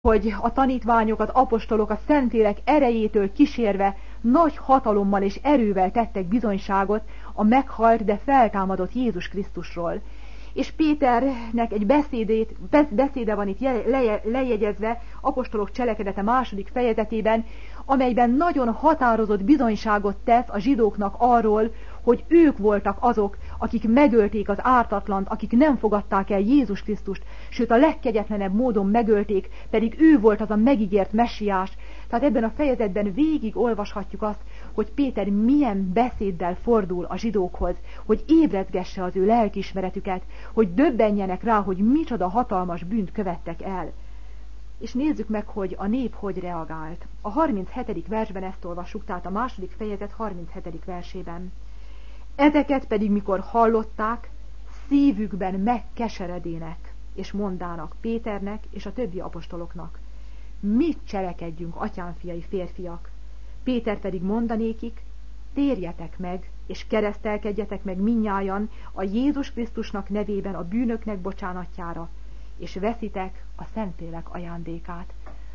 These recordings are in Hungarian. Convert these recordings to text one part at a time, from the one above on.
hogy a tanítványok, az apostolok a Szentlélek erejétől kísérve nagy hatalommal és erővel tettek bizonyságot a meghalt, de feltámadott Jézus Krisztusról. És Péternek egy beszéde van itt lejegyezve apostolok cselekedete 2. fejezetében, amelyben nagyon határozott bizonyságot tesz a zsidóknak arról, hogy ők voltak azok, akik megölték az ártatlant, akik nem fogadták el Jézus Krisztust, sőt a legkegyetlenebb módon megölték, pedig ő volt az a megígért messiás. Tehát ebben a fejezetben végig olvashatjuk azt, hogy Péter milyen beszéddel fordul a zsidókhoz, hogy ébredgesse az ő lelkiismeretüket, hogy döbbenjenek rá, hogy micsoda hatalmas bűnt követtek el. És nézzük meg, hogy a nép hogy reagált. A 37. versben ezt olvassuk, tehát a 2. fejezet 37. versében. Ezeket pedig, mikor hallották, szívükben megkeseredének, és mondának Péternek és a többi apostoloknak: mit cselekedjünk, atyánfiai férfiak? Péter pedig mondanékik: térjetek meg, és keresztelkedjetek meg mindnyájan a Jézus Krisztusnak nevében a bűnöknek bocsánatjára, és veszitek a Szentlélek ajándékát.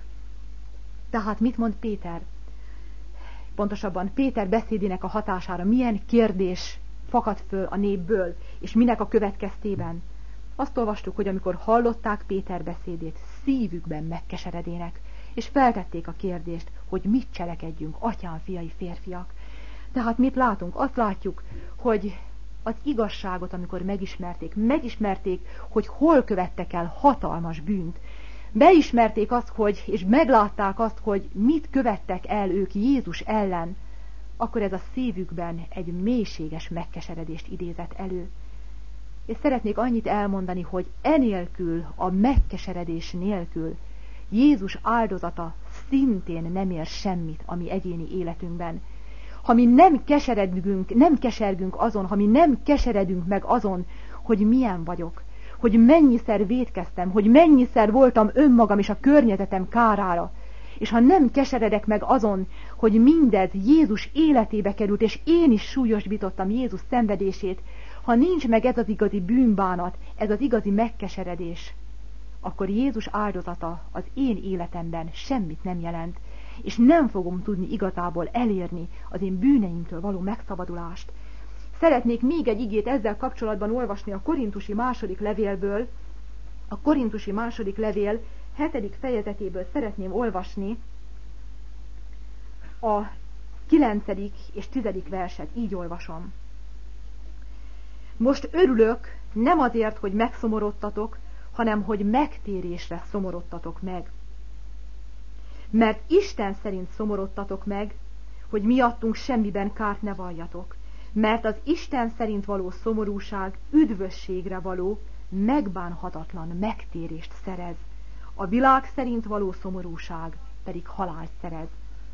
Tehát mit mond Péter? Pontosabban Péter beszédének a hatására milyen kérdés fakad föl a népből, és minek a következtében? Azt olvastuk, hogy amikor hallották Péter beszédét, szívükben megkeseredének, és feltették a kérdést, hogy mit cselekedjünk, atyám, fiai, férfiak. Tehát mit látunk? Azt látjuk, hogy az igazságot, amikor megismerték, hogy hol követtek el hatalmas bűnt. Beismerték azt, és meglátták azt, hogy mit követtek el ők Jézus ellen, akkor ez a szívükben egy mélységes megkeseredést idézett elő. És szeretnék annyit elmondani, hogy enélkül, a megkeseredés nélkül Jézus áldozata szintén nem ér semmit a mi egyéni életünkben. Ha mi nem kesergünk azon, ha mi nem keseredünk meg azon, hogy milyen vagyok, hogy mennyiszer vétkeztem, hogy mennyiszer voltam önmagam és a környezetem kárára, és ha nem keseredek meg azon, hogy mindez Jézus életébe került, és én is súlyosbítottam Jézus szenvedését, ha nincs meg ez az igazi bűnbánat, ez az igazi megkeseredés, akkor Jézus áldozata az én életemben semmit nem jelent, és nem fogom tudni igazából elérni az én bűneimtől való megszabadulást. Szeretnék még egy igét ezzel kapcsolatban olvasni a Korintusi második levélből. A Korintusi második levél 7. fejezetéből szeretném olvasni a 9. és 10. verset. Így olvasom. Most örülök, nem azért, hogy megszomorodtatok, hanem hogy megtérésre szomorodtatok meg. Mert Isten szerint szomorodtatok meg, hogy miattunk semmiben kárt ne valljatok. Mert az Isten szerint való szomorúság üdvösségre való, megbánhatatlan megtérést szerez. A világ szerint való szomorúság pedig halált szerez.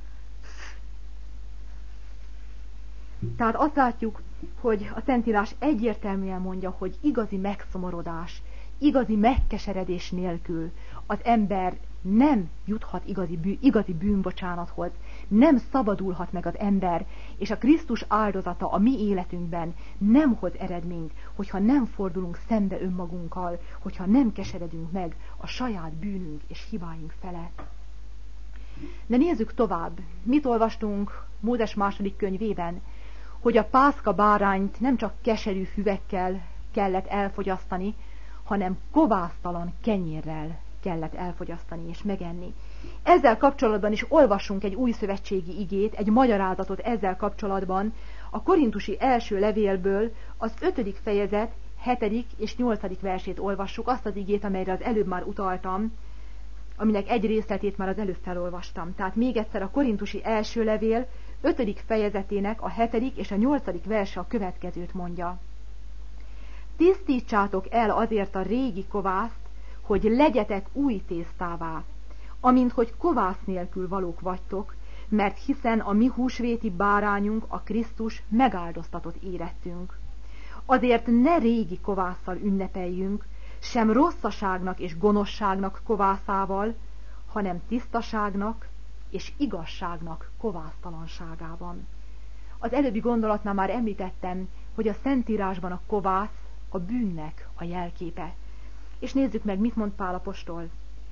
Tehát azt látjuk, hogy a Szentírás egyértelműen mondja, hogy igazi megszomorodás, igazi megkeseredés nélkül az ember nem juthat igazi bűnbocsánathoz, nem szabadulhat meg az ember, és a Krisztus áldozata a mi életünkben nem hoz eredményt, hogyha nem fordulunk szembe önmagunkkal, hogyha nem keseredünk meg a saját bűnünk és hibáink felett. De nézzük tovább. Mit olvastunk Mózes második könyvében? Hogy a pászka bárányt nem csak keserű füvekkel kellett elfogyasztani, hanem kovásztalan kenyérrel kellett elfogyasztani és megenni. Ezzel kapcsolatban is olvassunk egy újszövetségi igét, egy magyarázatot ezzel kapcsolatban, a Korintusi első levélből az 5. fejezet 7. és 8. versét olvassuk, azt az igét, amelyre az előbb már utaltam, aminek egy részletét már az előbb felolvastam. Tehát még egyszer a Korintusi első levél 5. fejezetének a 7. és a 8. verse a következőt mondja. Tisztítsátok el azért a régi kovászt, hogy legyetek új tésztává, amint hogy kovász nélkül valók vagytok, mert hiszen a mi húsvéti bárányunk, a Krisztus megáldoztatott érettünk. Azért ne régi kovásszal ünnepeljünk, sem rosszaságnak és gonoszságnak kovászával, hanem tisztaságnak és igazságnak kovásztalanságában. Az előbbi gondolatnál már említettem, hogy a Szentírásban a kovász a bűnnek a jelképe. És nézzük meg, mit mond Pál apostol.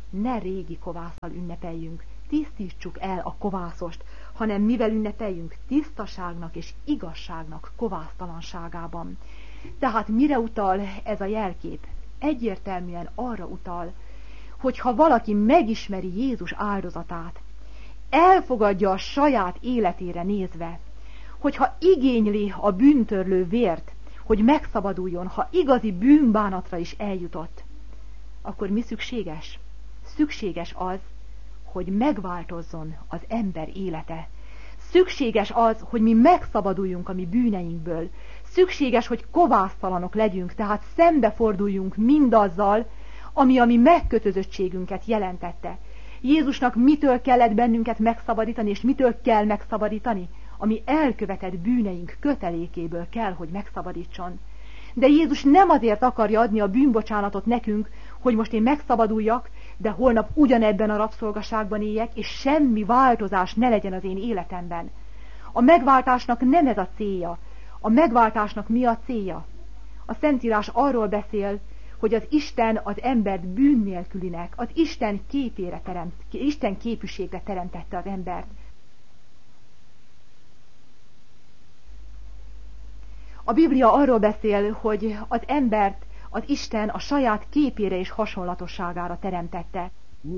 ne régi kovásszal ünnepeljünk, tisztítsuk el a kovászost, hanem mivel ünnepeljünk tisztaságnak és igazságnak kovásztalanságában. Tehát mire utal ez a jelkép? Egyértelműen arra utal, hogy ha valaki megismeri Jézus áldozatát, elfogadja a saját életére nézve, hogyha igényli a bűntörlő vért, hogy megszabaduljon, ha igazi bűnbánatra is eljutott, akkor mi szükséges? Szükséges az, hogy megváltozzon az ember élete. Szükséges az, hogy mi megszabaduljunk a mi bűneinkből. Szükséges, hogy kovásztalanok legyünk, tehát szembeforduljunk mindazzal, ami a mi megkötözöttségünket jelentette. Jézusnak mitől kellett bennünket megszabadítani, és mitől kell megszabadítani? Ami elkövetett bűneink kötelékéből kell, hogy megszabadítson. De Jézus nem azért akarja adni a bűnbocsánatot nekünk, hogy most én megszabaduljak, de holnap ugyanebben a rabszolgaságban éljek, és semmi változás ne legyen az én életemben. A megváltásnak nem ez a célja. A megváltásnak mi a célja? A Szentírás arról beszél, hogy az Isten az embert bűn nélkülinek, az Isten képére Isten képűségre teremtette az embert. A Biblia arról beszél, hogy az embert az Isten a saját képére és hasonlatosságára teremtette.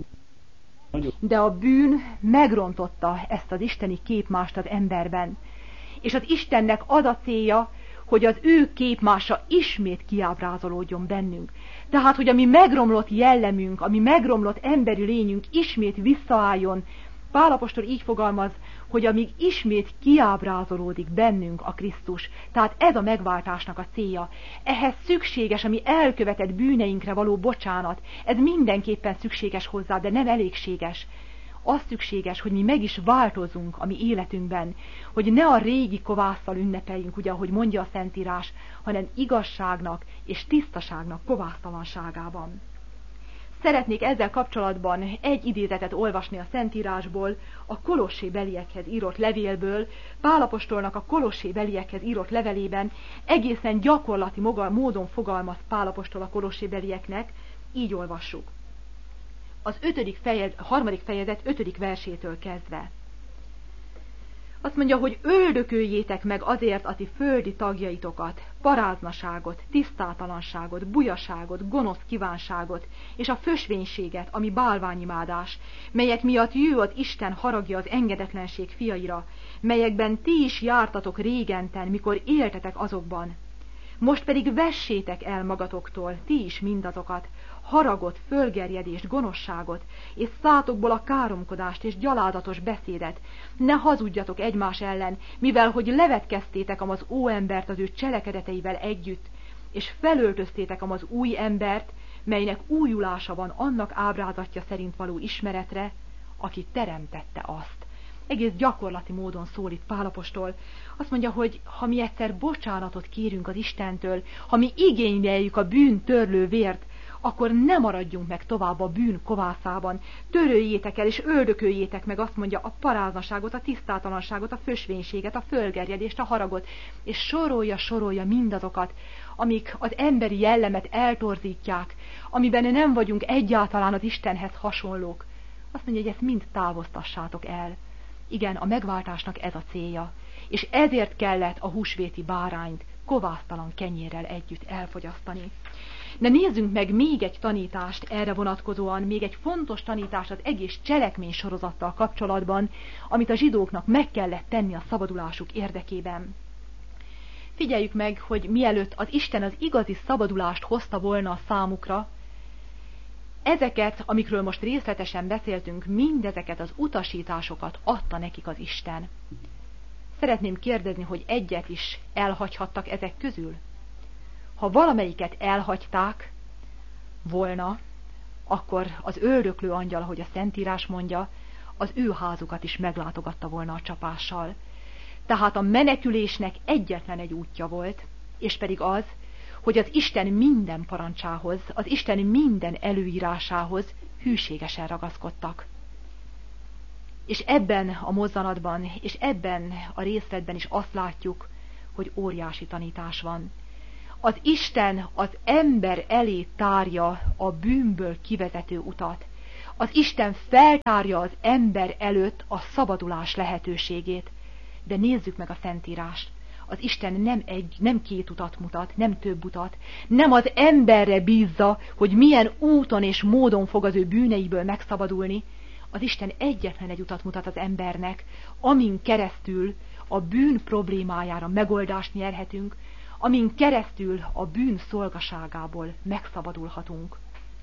De a bűn megrontotta ezt az isteni képmást az emberben. És az Istennek az a célja, hogy az ő képmása ismét kiábrázolódjon bennünk. Tehát, hogy a mi megromlott jellemünk, a mi megromlott emberi lényünk ismét visszaálljon. Pál apostol így fogalmaz, hogy amíg ismét kiábrázolódik bennünk a Krisztus. Tehát ez a megváltásnak a célja. Ehhez szükséges a mi elkövetett bűneinkre való bocsánat. Ez mindenképpen szükséges hozzá, de nem elégséges. Az szükséges, hogy mi meg is változzunk a mi életünkben, hogy ne a régi kovásszal ünnepeljünk, ugye, ahogy mondja a Szentírás, hanem igazságnak és tisztaságnak kovásztalanságában. Szeretnék ezzel kapcsolatban egy idézetet olvasni a Szentírásból, a Kolossébeliekhez írott levélből. Pál apostolnak a Kolossébeliekhez írott levelében egészen gyakorlati módon fogalmaz Pál apostol a Kolossébelieknek, így olvassuk. Az 3. fejezet 5. versétől kezdve. Azt mondja, hogy öldököljétek meg azért a ti földi tagjaitokat, paráznaságot, tisztátalanságot, bujaságot, gonosz kívánságot, és a fösvénységet, ami bálványimádás, melyek miatt jő az Isten haragja az engedetlenség fiaira, melyekben ti is jártatok régenten, mikor éltetek azokban. Most pedig vessétek el magatoktól, ti is mindazokat, haragot, fölgerjedést, gonoszságot, és szátokból a káromkodást és gyalázatos beszédet. Ne hazudjatok egymás ellen, mivel hogy levetkeztétek az óembert az ő cselekedeteivel együtt, és felöltöztétek az új embert, melynek újulása van annak ábrázatja szerint való ismeretre, aki teremtette azt. Egész gyakorlati módon szól itt Pál apostol. Azt mondja, hogy ha mi egyszer bocsánatot kérünk az Istentől, ha mi igényeljük a bűn törlő vért, akkor ne maradjunk meg tovább a bűn kovászában. Töröljétek el és öldököljétek meg, azt mondja, a paráznaságot, a tisztátalanságot, a fösvénységet, a fölgerjedést, a haragot, és sorolja mindazokat, amik az emberi jellemet eltorzítják, amiben nem vagyunk egyáltalán az Istenhez hasonlók. Azt mondja, hogy ezt mind távoztassátok el. Igen, a megváltásnak ez a célja, és ezért kellett a húsvéti bárányt kovásztalan kenyérrel együtt elfogyasztani. De nézzünk meg még egy tanítást erre vonatkozóan, még egy fontos tanítást az egész cselekmény sorozattal kapcsolatban, amit a zsidóknak meg kellett tenni a szabadulásuk érdekében. Figyeljük meg, hogy mielőtt az Isten az igazi szabadulást hozta volna a számukra, ezeket, amikről most részletesen beszéltünk, mindezeket az utasításokat adta nekik az Isten. Szeretném kérdezni, hogy egyet is elhagyhattak ezek közül? Ha valamelyiket elhagyták volna, akkor az öldöklő angyal, ahogy a Szentírás mondja, az ő házukat is meglátogatta volna a csapással. Tehát a menekülésnek egyetlen egy útja volt, és pedig az, hogy az Isten minden parancsához, az Isten minden előírásához hűségesen ragaszkodtak. És ebben a mozzanatban, és ebben a részletben is azt látjuk, hogy óriási tanítás van. Az Isten az ember elé tárja a bűnből kivezető utat. Az Isten feltárja az ember előtt a szabadulás lehetőségét. De nézzük meg a Szentírást. Az Isten nem két utat mutat, nem több utat, nem az emberre bízza, hogy milyen úton és módon fog az ő bűneiből megszabadulni. Az Isten egyetlen egy utat mutat az embernek, amin keresztül a bűn problémájára megoldást nyerhetünk, amin keresztül a bűn szolgaságából megszabadulhatunk.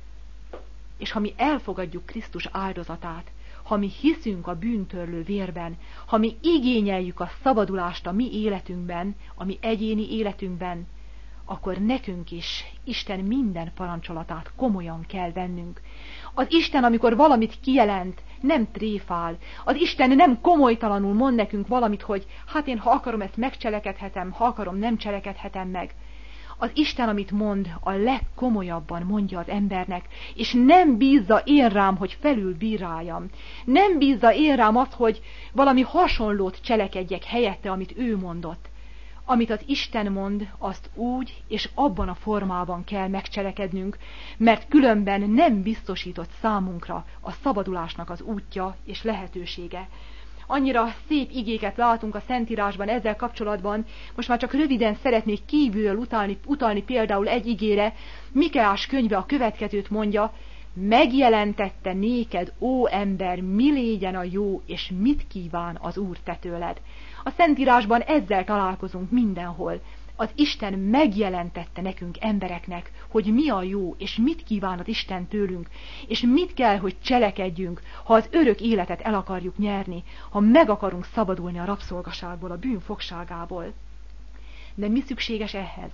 És ha mi elfogadjuk Krisztus áldozatát, ha mi hiszünk a bűntörlő vérben, ha mi igényeljük a szabadulást a mi életünkben, a mi egyéni életünkben, akkor nekünk is Isten minden parancsolatát komolyan kell vennünk. Az Isten, amikor valamit kijelent, nem tréfál. Az Isten nem komolytalanul mond nekünk valamit, hogy hát én ha akarom ezt megcselekedhetem, ha akarom nem cselekedhetem meg. Az Isten, amit mond, a legkomolyabban mondja az embernek, és nem bízza én rám, hogy felülbíráljam. Nem bízza én rám azt, hogy valami hasonlót cselekedjek helyette, amit ő mondott. Amit az Isten mond, azt úgy és abban a formában kell megcselekednünk, mert különben nem biztosított számunkra a szabadulásnak az útja és lehetősége. Annyira szép igéket látunk a Szentírásban ezzel kapcsolatban, most már csak röviden szeretnék kívülről utalni például egy igére. Mikeás könyve a következőt mondja: megjelentette néked, ó ember, mi légyen a jó, és mit kíván az Úr te tőled. A Szentírásban ezzel találkozunk mindenhol. Az Isten megjelentette nekünk embereknek, hogy mi a jó, és mit kíván az Isten tőlünk, és mit kell, hogy cselekedjünk, ha az örök életet el akarjuk nyerni, ha meg akarunk szabadulni a rabszolgaságból, a bűn fogságából. De mi szükséges ehhez?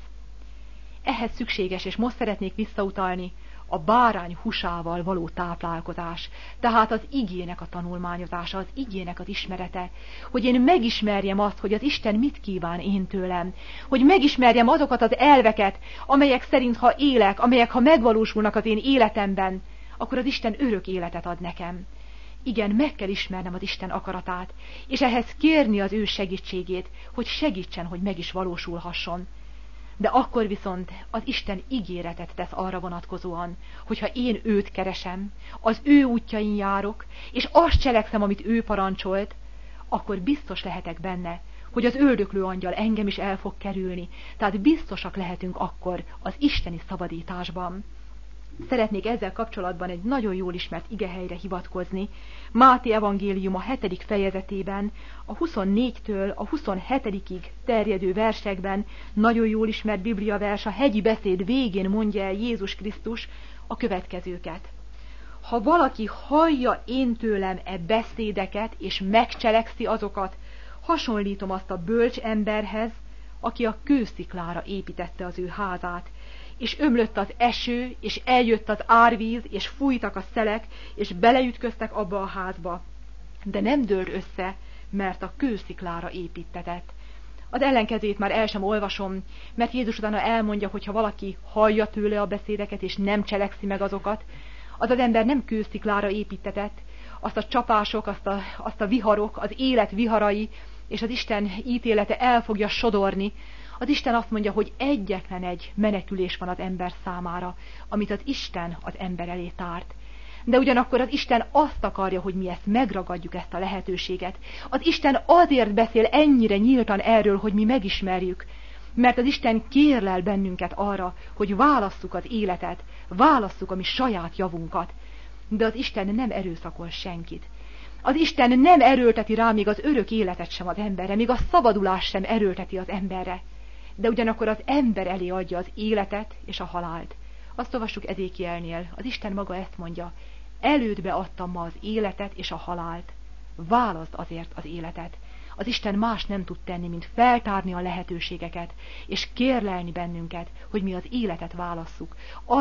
Ehhez szükséges, és most szeretnék visszautalni, a bárány húsával való táplálkozás, tehát az igének a tanulmányozása, az igének az ismerete, hogy én megismerjem azt, hogy az Isten mit kíván én tőlem, hogy megismerjem azokat az elveket, amelyek szerint ha élek, amelyek ha megvalósulnak az én életemben, akkor az Isten örök életet ad nekem. Igen, meg kell ismernem az Isten akaratát, és ehhez kérni az ő segítségét, hogy segítsen, hogy meg is valósulhasson. De akkor viszont az Isten ígéretet tesz arra vonatkozóan, hogyha én őt keresem, az ő útjain járok, és azt cselekszem, amit ő parancsolt, akkor biztos lehetek benne, hogy az öldöklő angyal engem is el fog kerülni, tehát biztosak lehetünk akkor az isteni szabadításban. Szeretnék ezzel kapcsolatban egy nagyon jól ismert igehelyre hivatkozni. Máté evangélium a 7. fejezetében, a 24-től a 27-ig terjedő versekben nagyon jól ismert bibliavers, a hegyi beszéd végén mondja el Jézus Krisztus a következőket. Ha valaki hallja én tőlem e beszédeket, és megcselekszi azokat, hasonlítom azt a bölcs emberhez, aki a kősziklára építette az ő házát, és ömlött az eső, és eljött az árvíz, és fújtak a szelek, és beleütköztek abba a házba. De nem dőlt össze, mert a kősziklára építetett. Az ellenkezőjét már el sem olvasom, mert Jézus utána elmondja, hogy ha valaki hallja tőle a beszédeket, és nem cselekszi meg azokat, az az ember nem kősziklára építetett, azt a csapások, azt a viharok, az élet viharai, és az Isten ítélete el fogja sodorni. Az Isten azt mondja, hogy egyetlen egy menekülés van az ember számára, amit az Isten az ember elé tárt. De ugyanakkor az Isten azt akarja, hogy mi ezt megragadjuk, ezt a lehetőséget. Az Isten azért beszél ennyire nyíltan erről, hogy mi megismerjük, mert az Isten kérlel bennünket arra, hogy válasszuk az életet, válasszuk a mi saját javunkat. De az Isten nem erőszakol senkit. Az Isten nem erőlteti rá még az örök életet sem az emberre, még a szabadulás sem erőlteti az emberre. De ugyanakkor az ember elé adja az életet és a halált. Azt olvassuk Ezékielnél, az Isten maga ezt mondja: elődbe adtam ma az életet és a halált, válaszd azért az életet. Az Isten más nem tud tenni, mint feltárni a lehetőségeket, és kérlelni bennünket, hogy mi az életet válasszuk,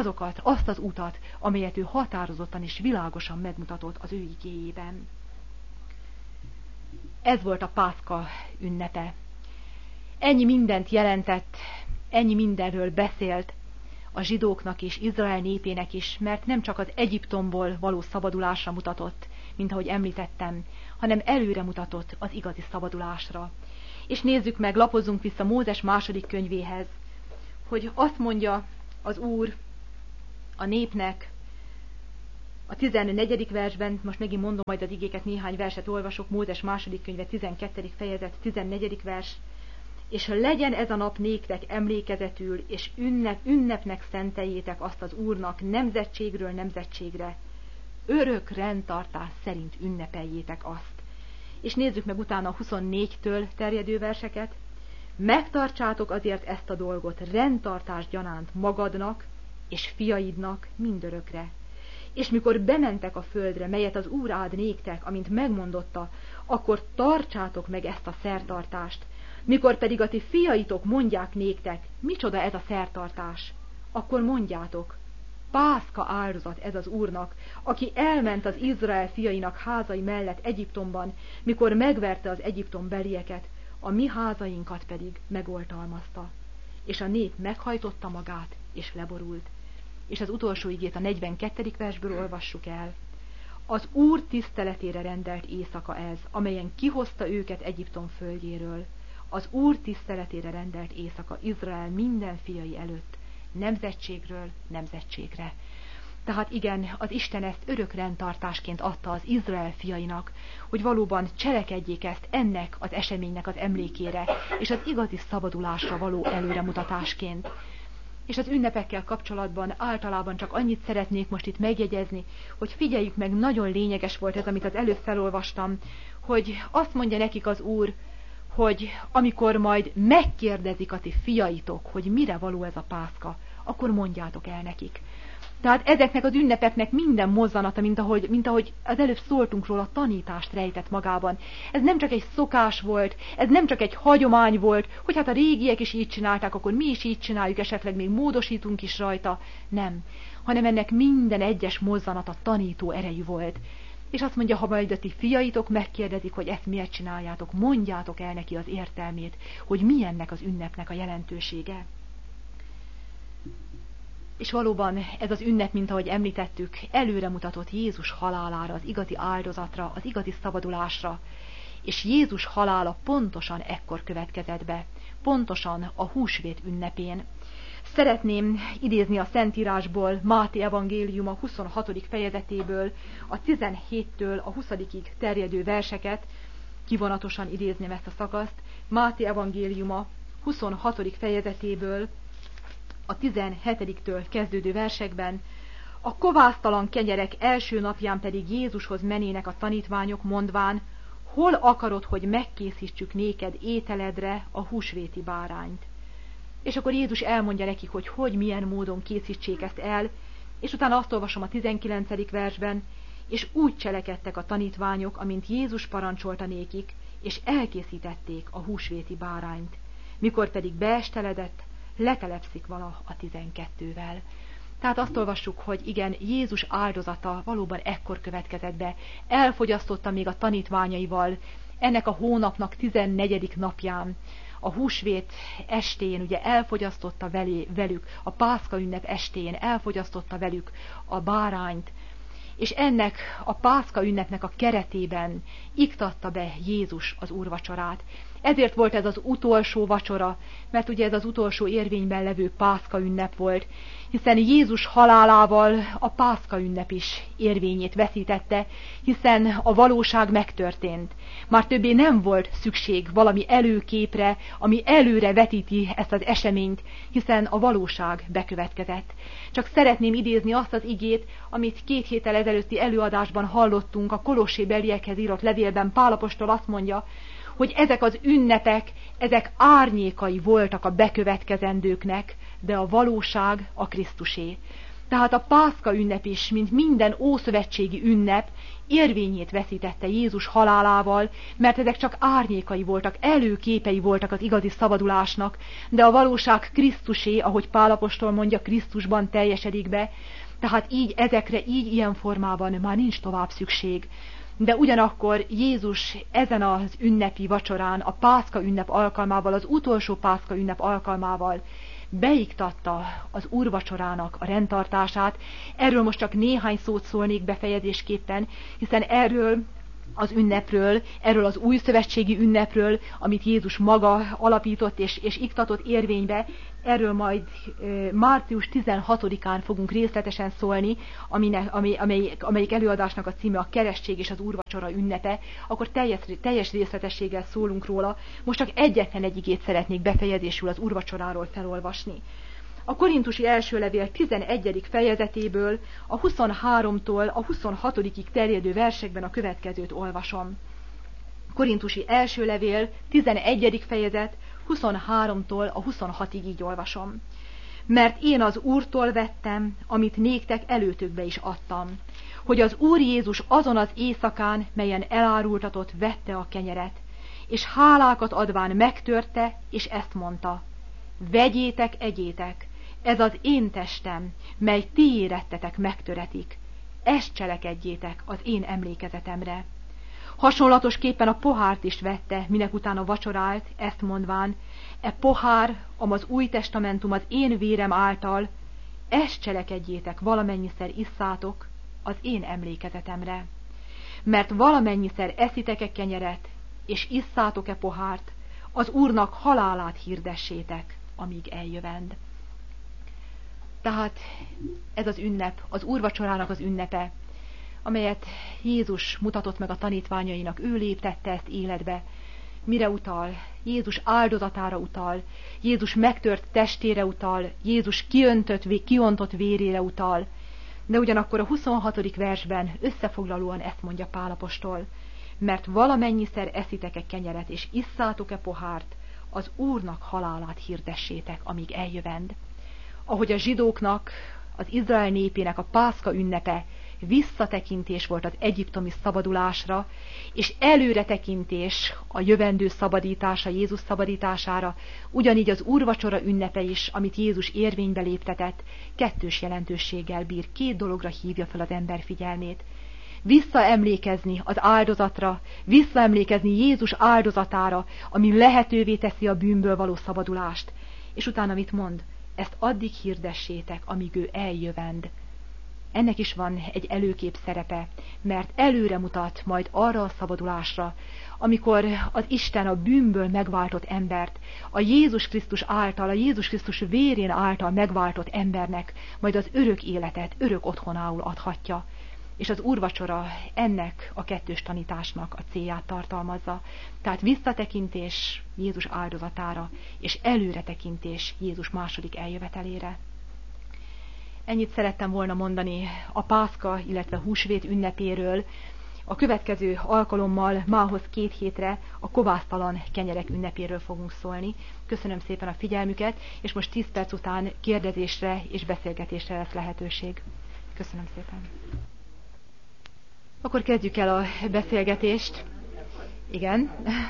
azt az utat, amelyet ő határozottan és világosan megmutatott az ő igéjében. Ez volt a Pászka ünnepe. Ennyi mindent jelentett, ennyi mindenről beszélt a zsidóknak és Izrael népének is, mert nem csak az Egyiptomból való szabadulásra mutatott, mint ahogy említettem, hanem előre mutatott az igazi szabadulásra. És nézzük meg, lapozzunk vissza Mózes 2. könyvéhez, hogy azt mondja az Úr a népnek, A 14. versben, most megint mondom majd az igéket, néhány verset olvasok, Mózes 2. könyve 12. fejezet, 14. vers. És legyen ez a nap néktek emlékezetül, és ünnepnek szenteljétek azt az Úrnak nemzetségről nemzetségre. Örök rendtartás szerint ünnepeljétek azt. És nézzük meg utána a 24-től terjedő verseket. Megtartsátok azért ezt a dolgot rendtartás gyanánt magadnak és fiaidnak mindörökre. És mikor bementek a földre, melyet az Úr áld néktek, amint megmondotta, akkor tartsátok meg ezt a szertartást. Mikor pedig a ti fiaitok mondják néktek, micsoda ez a szertartás, akkor mondjátok, Pászka áldozat ez az Úrnak, aki elment az Izrael fiainak házai mellett Egyiptomban, mikor megverte az Egyiptom belieket, a mi házainkat pedig megoltalmazta. És a nép meghajtotta magát, és leborult. És az utolsó igét a 42. versből olvassuk el. Az Úr tiszteletére rendelt éjszaka ez, amelyen kihozta őket Egyiptom földjéről. Az Úr tiszteletére rendelt éjszaka Izrael minden fiai előtt, nemzetségről nemzetségre. Tehát igen, az Isten ezt örök rendtartásként adta az Izrael fiainak, hogy valóban cselekedjék ezt ennek az eseménynek az emlékére, és az igazi szabadulásra való előremutatásként. És az ünnepekkel kapcsolatban általában csak annyit szeretnék most itt megjegyezni, hogy figyeljük meg, nagyon lényeges volt ez, amit az előbb felolvastam, hogy azt mondja nekik az Úr, hogy amikor majd megkérdezik a ti fiaitok, hogy mire való ez a Pászka, akkor mondjátok el nekik. Tehát ezeknek az ünnepeknek minden mozzanata, mint ahogy az előbb szóltunk róla, tanítást rejtett magában. Ez nem csak egy szokás volt, ez nem csak egy hagyomány volt, hogy hát a régiek is így csinálták, akkor mi is így csináljuk, esetleg még módosítunk is rajta. Nem, hanem ennek minden egyes mozzanata tanító erejű volt. És azt mondja, ha majd a ti fiaitok megkérdezik, hogy ezt miért csináljátok, mondjátok el neki az értelmét, hogy mi ennek az ünnepnek a jelentősége. És valóban ez az ünnep, mint ahogy említettük, előremutatott Jézus halálára, az igazi áldozatra, az igazi szabadulásra. És Jézus halála pontosan ekkor következett be, pontosan a húsvét ünnepén. Szeretném idézni a Szentírásból, Máté evangéliuma 26. fejezetéből, a 17-től a 20-ig terjedő verseket, kivonatosan idézném ezt a szakaszt, Máté evangéliuma 26. fejezetéből, a 17-től kezdődő versekben. A kovásztalan kenyerek első napján pedig Jézushoz menének a tanítványok, mondván, hol akarod, hogy megkészítsük néked ételedre a húsvéti bárányt? És akkor Jézus elmondja nekik, hogy milyen módon készítsék ezt el, és utána azt olvasom a 19. versben, és úgy cselekedtek a tanítványok, amint Jézus parancsolta nékik, és elkészítették a húsvéti bárányt. Mikor pedig beesteledett, letelepszik vala a 12-vel. Tehát azt olvassuk, hogy igen, Jézus áldozata valóban ekkor következett be, elfogyasztotta még a tanítványaival, ennek a hónapnak 14. napján, a húsvét estén, ugye elfogyasztotta velük, a Pászka ünnep estén elfogyasztotta velük a bárányt, és ennek a Pászka ünnepnek a keretében iktatta be Jézus az úrvacsorát. Ezért volt ez az utolsó vacsora, mert ugye ez az utolsó érvényben levő Pászka ünnep volt, hiszen Jézus halálával a Pászka ünnep is érvényét veszítette, hiszen a valóság megtörtént. Már többé nem volt szükség valami előképre, ami előre vetíti ezt az eseményt, hiszen a valóság bekövetkezett. Csak szeretném idézni azt az igét, amit 2 héttel ezelőtti előadásban hallottunk, a Kolossé beliekhez írott levélben Pál apostol azt mondja, hogy ezek az ünnepek, ezek árnyékai voltak a bekövetkezendőknek, de a valóság a Krisztusé. Tehát a Pászka ünnep is, mint minden ószövetségi ünnep, érvényét veszítette Jézus halálával, mert ezek csak árnyékai voltak, előképei voltak az igazi szabadulásnak, de a valóság Krisztusé, ahogy Pál apostol mondja, Krisztusban teljesedik be, tehát így ezekre, így ilyen formában már nincs tovább szükség. De ugyanakkor Jézus ezen az ünnepi vacsorán, a Pászka ünnep alkalmával, az utolsó Pászka ünnep alkalmával beiktatta az úrvacsorának a rendtartását. Erről most csak néhány szót szólnék befejezésképpen, hiszen erről az ünnepről, erről az új szövetségi ünnepről, amit Jézus maga alapított és iktatott érvénybe, erről majd március 16-án fogunk részletesen szólni, amelyik előadásnak a címe a Keresztség és az úrvacsora ünnepe, akkor teljes részletességgel szólunk róla. Most csak egyetlen egy igét szeretnék befejezésül az úrvacsoráról felolvasni. A Korintusi első levél 11. fejezetéből a 23-tól a 26-ig terjedő versekben a következőt olvasom. Korintusi első levél 11. fejezet 23-tól a 26-ig így olvasom. Mert én az Úrtól vettem, amit néktek előtökbe is adtam, hogy az Úr Jézus azon az éjszakán, melyen elárultatott, vette a kenyeret, és hálákat adván megtörte, és ezt mondta: vegyétek, egyétek, ez az én testem, mely ti érettetek megtöretik. Ezt cselekedjétek az én emlékezetemre. Hasonlatosképpen a pohárt is vette, minek utána vacsorált, ezt mondván: e pohár, az új testamentum az én vérem által, ezt cselekedjétek, valamennyiszer isszátok az én emlékezetemre. Mert valamennyiszer eszitek-e kenyeret, és isszátok-e pohárt, az Úrnak halálát hirdessétek, amíg eljövend. Tehát ez az ünnep, az úrvacsorának az ünnepe, amelyet Jézus mutatott meg a tanítványainak, ő léptette ezt életbe. Mire utal? Jézus áldozatára utal, Jézus megtört testére utal, Jézus kiontott vérére utal, de ugyanakkor a 26. versben összefoglalóan ezt mondja Pál apostol: mert valamennyiszer eszitek-e kenyeret, és isszátok-e pohárt, az Úrnak halálát hirdessétek, amíg eljövend. Ahogy a zsidóknak, az Izrael népének a Pászka ünnepe visszatekintés volt az egyiptomi szabadulásra, és előretekintés a jövendő szabadítása, Jézus szabadítására, ugyanígy az úrvacsora ünnepe is, amit Jézus érvénybe léptetett, kettős jelentőséggel bír, két dologra hívja fel az ember figyelmét. Visszaemlékezni az áldozatra, visszaemlékezni Jézus áldozatára, ami lehetővé teszi a bűnből való szabadulást. És utána mit mond? Ezt addig hirdessétek, amíg ő eljövend. Ennek is van egy előkép szerepe, mert előre mutat majd arra a szabadulásra, amikor az Isten a bűnből megváltott embert, a Jézus Krisztus által, a Jézus Krisztus vérén által megváltott embernek majd az örök életet, örök otthonául adhatja. És az úrvacsora ennek a kettős tanításnak a célját tartalmazza. Tehát visszatekintés Jézus áldozatára, és előretekintés Jézus második eljövetelére. Ennyit szerettem volna mondani a Pászka, illetve húsvét ünnepéről. A következő alkalommal, mához 2 hétre a kovásztalan kenyerek ünnepéről fogunk szólni. Köszönöm szépen a figyelmüket, és most 10 perc után kérdezésre és beszélgetésre lesz lehetőség. Köszönöm szépen. Akkor kezdjük el a beszélgetést. Igen.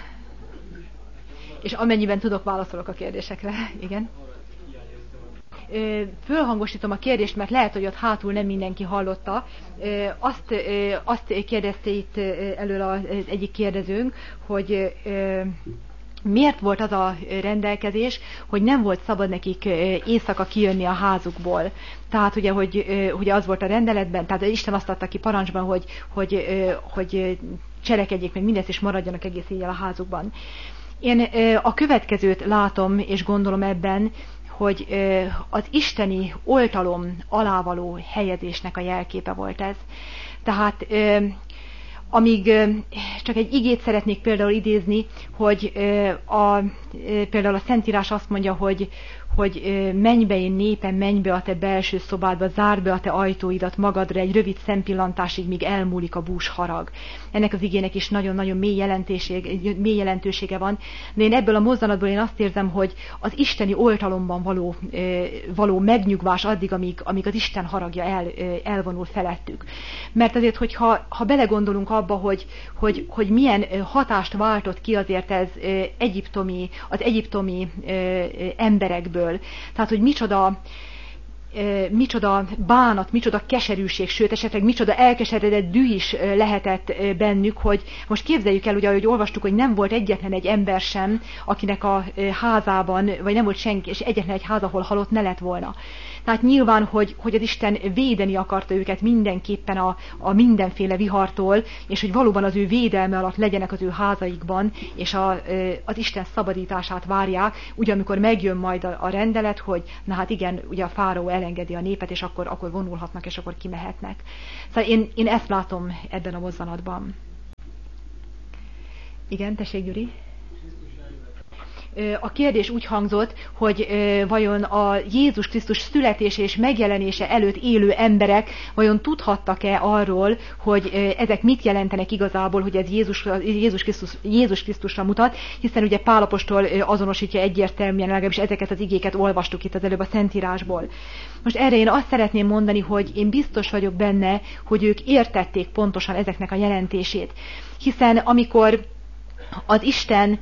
És amennyiben tudok, válaszolok a kérdésekre. Igen. Fölhangosítom a kérdést, mert lehet, hogy ott hátul nem mindenki hallotta. Azt kérdezte itt elől az egyik kérdezőnk, hogy miért volt az a rendelkezés, hogy nem volt szabad nekik éjszaka kijönni a házukból. Tehát ugye, hogy az volt a rendeletben, tehát Isten azt adta ki parancsban, hogy cselekedjék meg mindezt, és maradjanak egész éjjel a házukban. Én a következőt látom és gondolom ebben, hogy az isteni oltalom alávaló helyezésnek a jelképe volt ez. Tehát amíg csak egy igét szeretnék például idézni, hogy például a Szentírás azt mondja, hogy menj be, én népem, menj be a te belső szobádba, zárd be a te ajtóidat magadra egy rövid szempillantásig, míg elmúlik a bús harag. Ennek az igének is nagyon-nagyon mély jelentősége van, de én ebből a mozzanatból én azt érzem, hogy az isteni oltalomban való megnyugvás addig, amíg az Isten haragja elvonul felettük. Mert azért, hogyha belegondolunk abba, hogy milyen hatást váltott ki azért ez az egyiptomi emberekből, tehát, hogy micsoda micsoda bánat, micsoda keserűség, sőt esetleg micsoda elkeseredett düh is lehetett bennük, hogy most képzeljük el, ugye, ahogy olvastuk, hogy nem volt egyetlen egy ember sem, akinek a házában, vagy nem volt senki, és egyetlen egy ház, ahol halott ne lett volna. Tehát nyilván, hogy az Isten védeni akarta őket mindenképpen a mindenféle vihartól, és hogy valóban az ő védelme alatt legyenek az ő házaikban, és az Isten szabadítását várják, ugye amikor megjön majd a rendelet, hogy na hát igen, ugye a fáraó elengedi a népet, és akkor vonulhatnak, és akkor kimehetnek. Szóval én ezt látom ebben a mozzanatban. Igen, tessék, Gyuri? A kérdés úgy hangzott, hogy vajon a Jézus Krisztus születése és megjelenése előtt élő emberek vajon tudhattak-e arról, hogy ezek mit jelentenek igazából, hogy ez Jézus Krisztusra mutat, hiszen ugye Pál apostol azonosítja egyértelműen, legalábbis ezeket az igéket olvastuk itt az előbb a Szentírásból. Most erre én azt szeretném mondani, hogy én biztos vagyok benne, hogy ők értették pontosan ezeknek a jelentését. Hiszen amikor az Isten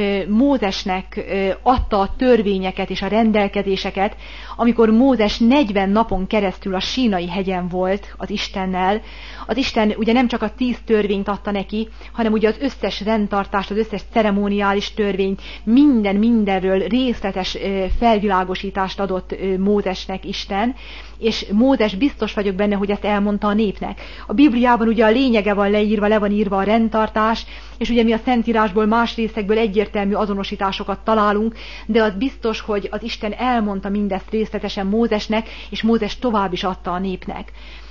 Mózesnek adta a törvényeket és a rendelkezéseket, amikor Mózes 40 napon keresztül a Sínai hegyen volt az Istennel, az Isten ugye nem csak a 10 törvényt adta neki, hanem ugye az összes rendtartást, az összes ceremoniális törvényt, mindenről részletes felvilágosítást adott Mózesnek Isten, és Mózes biztos vagyok benne, hogy ezt elmondta a népnek. A Bibliában ugye a lényege van leírva, le van írva a rendtartás, és ugye mi a Szentírásból más részekből egyértelmű azonosításokat találunk, de az biztos, hogy az Isten elmondta mindezt részletesen Mózesnek, és Mózes tovább is adta a népnek.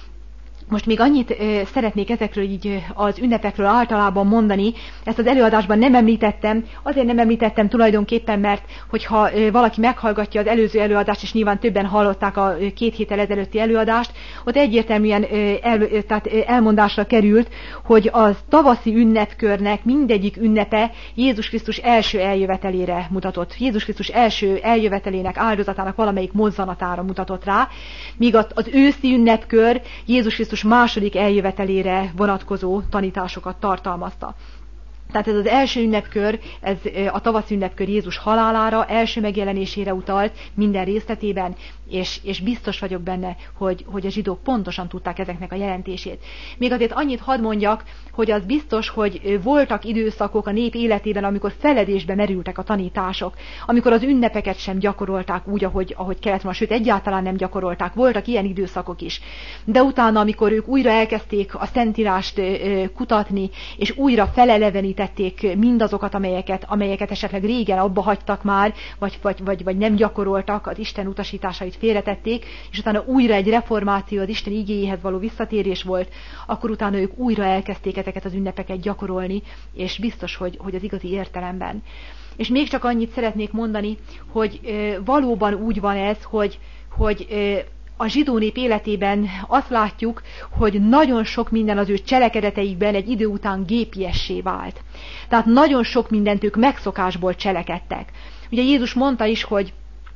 Most még annyit szeretnék ezekről így az ünnepekről általában mondani, ezt az előadásban nem említettem, azért nem említettem tulajdonképpen, mert hogyha valaki meghallgatja az előző előadást, és nyilván többen hallották a 2 héttel ezelőtti előadást, ott egyértelműen elmondásra került, hogy az tavaszi ünnepkörnek mindegyik ünnepe Jézus Krisztus első eljövetelére mutatott. Jézus Krisztus első eljövetelének, áldozatának valamelyik mozzanatára mutatott rá, míg az őszi ünnepkör Jézus Krisztus második eljövetelére vonatkozó tanításokat tartalmazta. Tehát ez az első ünnepkör, ez a tavaszi ünnepkör Jézus halálára, első megjelenésére utalt minden részletében, és biztos vagyok benne, hogy a zsidók pontosan tudták ezeknek a jelentését. Még azért annyit hadd mondjak, hogy az biztos, hogy voltak időszakok a nép életében, amikor feledésbe merültek a tanítások, amikor az ünnepeket sem gyakorolták úgy, ahogy kellett volna, sőt egyáltalán nem gyakorolták, voltak ilyen időszakok is. De utána, amikor ők újra elkezdték a Szentírást kutatni, és újra felelevenítették mindazokat, amelyeket esetleg régen abba hagytak már, vagy nem gyakoroltak, az Isten utasításait félretették, és utána újra egy reformáció, az Isten igéjéhez való visszatérés volt, akkor utána ők újra elkezdték ezeket az ünnepeket gyakorolni, és biztos, hogy az igazi értelemben. És még csak annyit szeretnék mondani, hogy valóban úgy van ez, hogy a zsidó nép életében azt látjuk, hogy nagyon sok minden az ő cselekedeteikben egy idő után gépiessé vált. Tehát nagyon sok mindent ők megszokásból cselekedtek. Ugye Jézus mondta is, hogy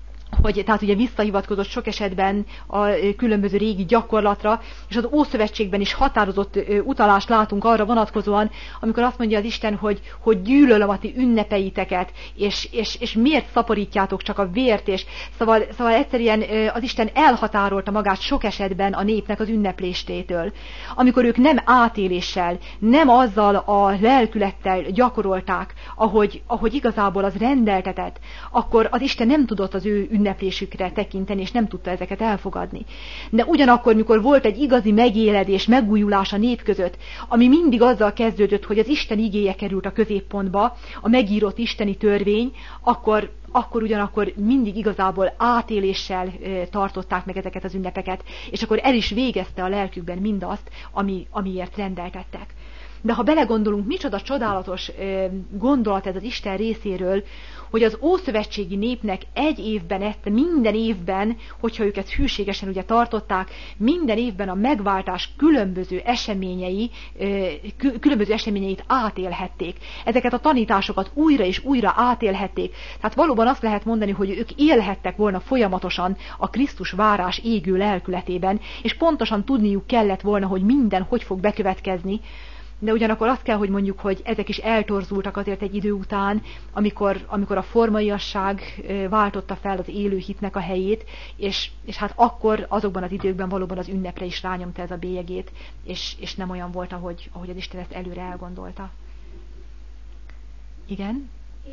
tehát ugye visszahivatkozott sok esetben a különböző régi gyakorlatra, és az Ószövetségben is határozott utalást látunk arra vonatkozóan, amikor azt mondja az Isten, hogy gyűlölöm a ti ünnepeiteket, és miért szaporítjátok csak a vért, és szóval egyszerűen az Isten elhatárolta magát sok esetben a népnek az ünneplésétől. Amikor ők nem átéléssel, nem azzal a lelkülettel gyakorolták, ahogy igazából az rendeltetett, akkor az Isten nem tudott az ő ünneplésükre tekinteni, és nem tudta ezeket elfogadni. De ugyanakkor, mikor volt egy igazi megéledés, megújulás a nép között, ami mindig azzal kezdődött, hogy az Isten igéje került a középpontba, a megírott isteni törvény, akkor ugyanakkor mindig igazából átéléssel tartották meg ezeket az ünnepeket, és akkor el is végezte a lelkükben mindazt, amiért rendeltettek. De ha belegondolunk, micsoda csodálatos gondolat ez az Isten részéről, hogy az ószövetségi népnek egy évben, minden évben, hogyha ők ezt hűségesen ugye tartották, minden évben a megváltás különböző eseményeit átélhették. Ezeket a tanításokat újra és újra átélhették. Tehát valóban azt lehet mondani, hogy ők élhettek volna folyamatosan a Krisztus várás égő lelkületében, és pontosan tudniuk kellett volna, hogy minden hogy fog bekövetkezni, de ugyanakkor azt kell, hogy mondjuk, hogy ezek is eltorzultak azért egy idő után, amikor a formaiasság váltotta fel az élő hitnek a helyét, és hát akkor azokban az időkben valóban az ünnepre is rányomta ez a bélyegét, és nem olyan volt, ahogy az Isten ezt előre elgondolta. Igen?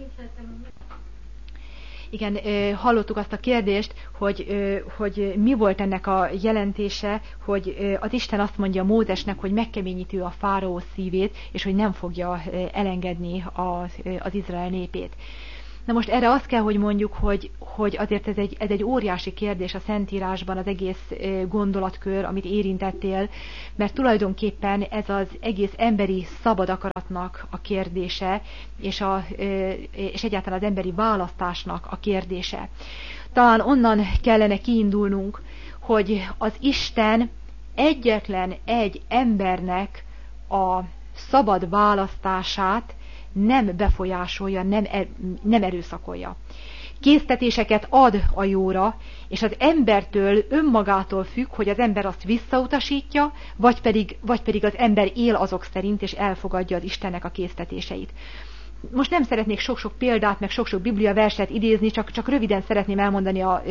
Igen, hallottuk azt a kérdést, hogy mi volt ennek a jelentése, hogy az Isten azt mondja Mózesnek, hogy megkeményíti a fáraó szívét, és hogy nem fogja elengedni az Izrael népét. Na most erre azt kell, hogy mondjuk, hogy azért ez egy óriási kérdés a Szentírásban, az egész gondolatkör, amit érintettél, mert tulajdonképpen ez az egész emberi szabad akaratnak a kérdése, és egyáltalán az emberi választásnak a kérdése. Talán onnan kellene kiindulnunk, hogy az Isten egyetlen egy embernek a szabad választását nem befolyásolja, nem erőszakolja. Késztetéseket ad a jóra, és az embertől önmagától függ, hogy az ember azt visszautasítja, vagy pedig az ember él azok szerint, és elfogadja az Istennek a késztetéseit. Most nem szeretnék sok-sok példát, meg sok-sok Biblia verset idézni, csak röviden szeretném elmondani a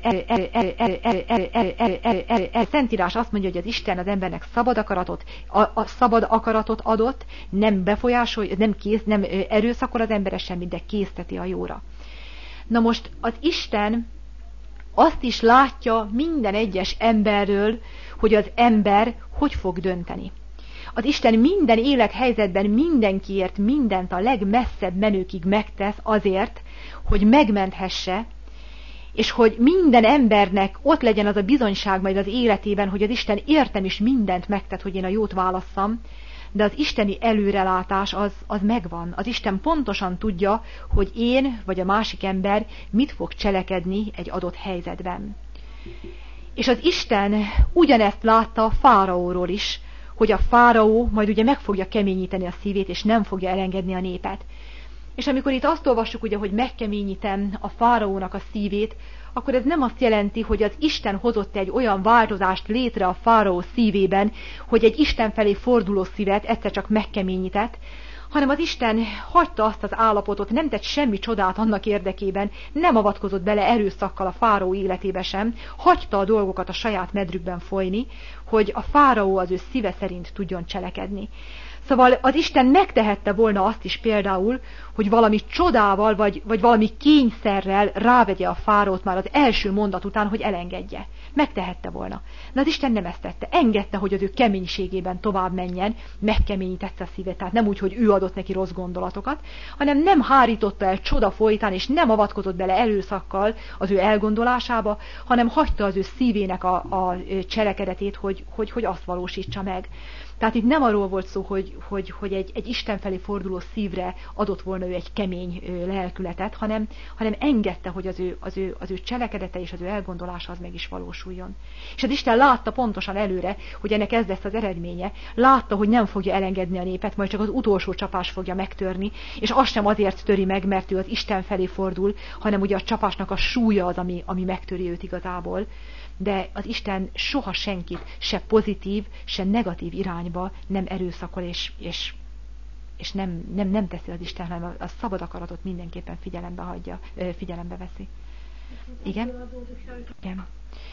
Szentírás azt mondja, hogy az Isten az embernek szabad akaratot adott, nem befolyásolja, nem erőszakol az emberre semmit, de készteti a jóra. Na most az Isten azt is látja minden egyes emberről, hogy az ember hogy fog dönteni. Az Isten minden élethelyzetben mindenkiért mindent a legmesszebb menőkig megtesz azért, hogy megmenthesse, és hogy minden embernek ott legyen az a bizonyság majd az életében, hogy az Isten értem is mindent megtett, hogy én a jót válasszam, de az isteni előrelátás az megvan. Az Isten pontosan tudja, hogy én vagy a másik ember mit fog cselekedni egy adott helyzetben. És az Isten ugyanezt látta a fáraóról is, hogy a fáraó majd ugye meg fogja keményíteni a szívét, és nem fogja elengedni a népet. És amikor itt azt olvassuk, ugye, hogy megkeményítem a fáraónak a szívét, akkor ez nem azt jelenti, hogy az Isten hozott egy olyan változást létre a fáraó szívében, hogy egy Isten felé forduló szívet egyszer csak megkeményített, hanem az Isten hagyta azt az állapotot, nem tett semmi csodát annak érdekében, nem avatkozott bele erőszakkal a fáraó életébe sem, hagyta a dolgokat a saját medrükben folyni, hogy a fáraó az ő szíve szerint tudjon cselekedni. Szóval az Isten megtehette volna azt is például, hogy valami csodával, vagy valami kényszerrel rávegye a fáraót már az első mondat után, hogy elengedje. Megtehette volna. De az Isten nem ezt tette. Engedte, hogy az ő keménységében tovább menjen, megkeményítette a szívét. Tehát nem úgy, hogy ő adott neki rossz gondolatokat, hanem nem hárította el csoda folytán, és nem avatkozott bele erőszakkal az ő elgondolásába, hanem hagyta az ő szívének a cselekedetét, hogy azt valósítsa meg. Tehát itt nem arról volt szó, hogy egy Isten felé forduló szívre adott volna ő egy kemény lelkületet, hanem engedte, hogy az ő cselekedete és az ő elgondolása az meg is valósuljon. És az Isten látta pontosan előre, hogy ennek ez lesz az eredménye. Látta, hogy nem fogja elengedni a népet, majd csak az utolsó csapás fogja megtörni, és azt sem azért töri meg, mert ő az Isten felé fordul, hanem ugye a csapásnak a súlya az, ami megtöri őt igazából. De az Isten soha senkit se pozitív, se negatív irányba nem erőszakol, és nem teszi az Isten, hanem a szabad akaratot mindenképpen figyelembe veszi. Igen? Igen.